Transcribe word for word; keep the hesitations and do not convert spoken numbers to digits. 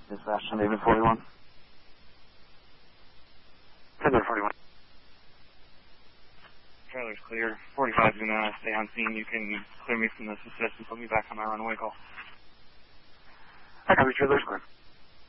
Dispatch on David forty-one. David forty-one. Trailer's clear. forty-five is going to stay on scene. You can clear me from this assist and put me back on my runaway call. I copy, trailer's clear.